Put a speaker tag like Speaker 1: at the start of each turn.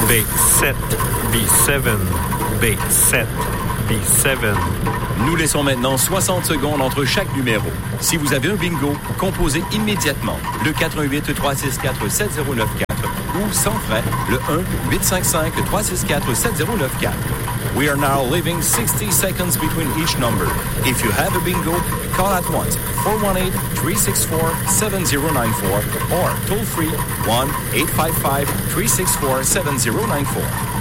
Speaker 1: B7, B7, B7, B7.
Speaker 2: Nous laissons maintenant 60 secondes entre chaque numéro. Si vous avez un bingo, composez immédiatement le 418-364-7094 ou sans frais le 1-855-364-7094. We are now leaving 60 seconds between each number. If you have a bingo, call at once 418-364-7094 or toll free 1-855-364-7094.